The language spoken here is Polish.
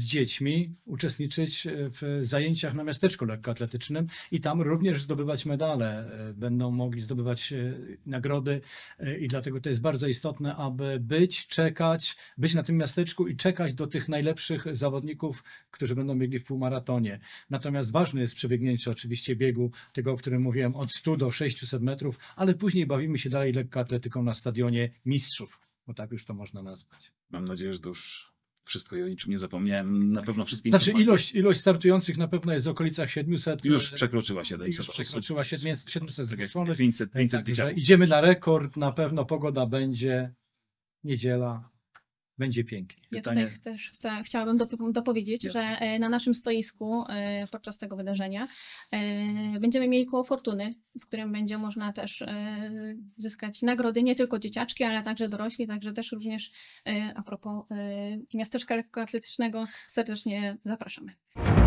dziećmi uczestniczyć w zajęciach na miasteczku lekkoatletycznym i tam również zdobywać medale. Będą mogli zdobywać nagrody i dlatego to jest bardzo istotne, aby być na tym miasteczku i czekać do tych najlepszych zawodników, którzy będą biegli w półmaratonie. Natomiast ważne jest przebiegnięcie oczywiście biegu, tego, o którym mówiłem, od 100 do 600 metrów, ale później bawimy się dalej lekkoatletyką na stadionie mistrzów, bo tak już to można nazwać. Mam nadzieję, że to już wszystko i o niczym nie zapomniałem. Na pewno wszystkie Znaczy informacje. ilość startujących na pewno jest w okolicach 700. Już przekroczyła 700 zgłoszonych. 500 Także dzieciaków. idziemy na rekord, na pewno pogoda będzie, niedziela, będzie pięknie. Ja Pytanie- tutaj też chciałabym dopowiedzieć, że na naszym stoisku podczas tego wydarzenia będziemy mieli koło fortuny, w którym będzie można też zyskać nagrody, nie tylko dzieciaczki, ale także dorośli, także też również a propos miasteczka lekkoatletycznego serdecznie zapraszamy.